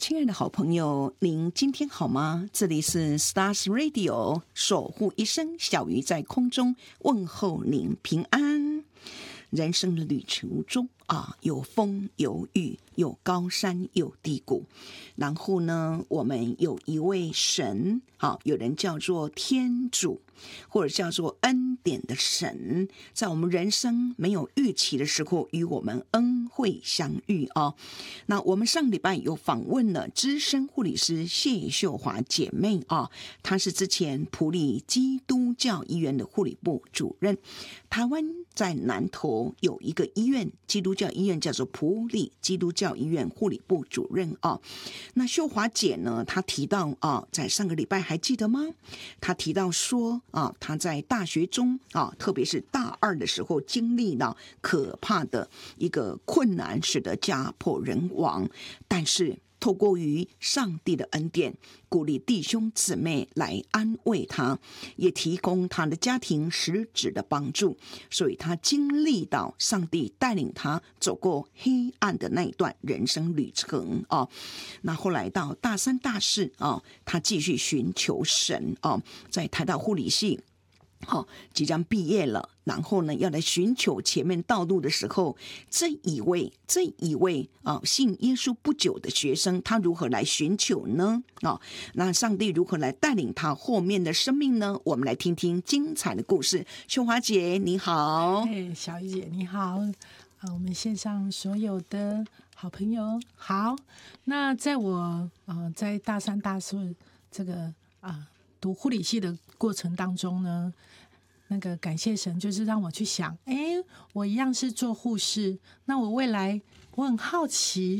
亲爱的好朋友，您今天好吗？这里是 Stars Radio， 守护一生，小鱼在空中问候您平安。人生的旅途中有风有雨，有高山有低谷，然后呢，我们有一位神，有人叫做天主，或者叫做恩典的神，在我们人生没有预期的时候，与我们恩惠相遇那我们上礼拜有访问了资深护理师谢秀华姐妹她是之前埔里基督教医院的护理部主任。台湾在南投有一个医院，基督教医院叫做埔里基督教医院护理部主任那秀华姐呢，她提到在上个礼拜还记得吗？她提到说她在大学中特别是大二的时候，经历到可怕的一个困难，使得家破人亡，但是透过于上帝的恩典，鼓励弟兄姊妹来安慰他，也提供他的家庭实质的帮助，所以他经历到上帝带领他走过黑暗的那一段人生旅程那后来到大三大四他继续寻求神在台大护理系即将毕业了，然后呢，要来寻求前面道路的时候，这一位信耶稣不久的学生，他如何来寻求呢？那上帝如何来带领他后面的生命呢？我们来听听精彩的故事。秀华姐你好。 小玉姐你好我们线上所有的好朋友好。那在我在大三大四这个读护理系的过程当中呢，那个感谢神，就是让我去想，我一样是做护士，那我未来我很好奇